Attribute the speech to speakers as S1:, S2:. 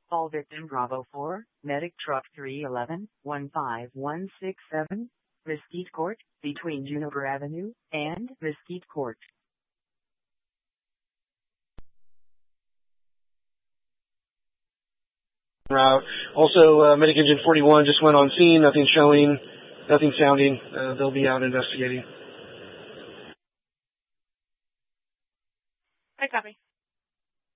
S1: All victim Bravo 4, medic truck 311-15167, Mesquite Court, between Juniper Avenue and Mesquite Court.
S2: Route. Also, medic engine 41 just went on scene. Nothing showing, nothing sounding. They'll be out investigating.
S3: I copy.